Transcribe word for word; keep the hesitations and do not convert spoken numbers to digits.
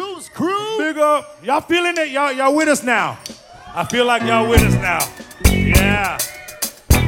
News Crew. Big up. Y'all feeling it? Y'all, y'all with us now? I feel like y'all with us now. Yeah.